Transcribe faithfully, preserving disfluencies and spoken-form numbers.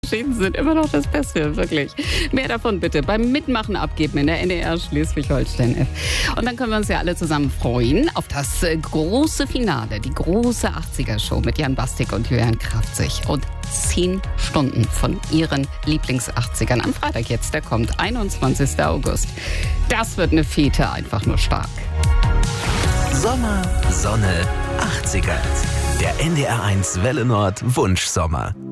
Geschichten sind immer noch das Beste, wirklich. Mehr davon bitte beim Mitmachen abgeben in der N D R Schleswig-Holstein-App. Und dann können wir uns ja alle zusammen freuen auf das äh, große Finale, die große achtziger-Show mit Jan Bastik und Julian Kraftzig. Und zehn Stunden von ihren Lieblings-achtzigern. Am Freitag jetzt, der kommt, einundzwanzigster August. Das wird eine Fete, einfach nur stark. Sommer, Sonne, achtziger. Der N D R eins Welle Nord Wunschsommer.